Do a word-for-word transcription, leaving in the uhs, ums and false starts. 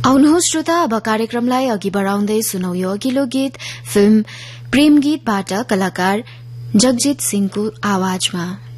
आउनुहोस् श्रोता, अब कार्यक्रमलाई अघि बढ़ाउँदै सुनौ यो अघिल्लो गीत फिल्म प्रेम गीतबाट कलाकार जगजीत सिंहको आवाजमा।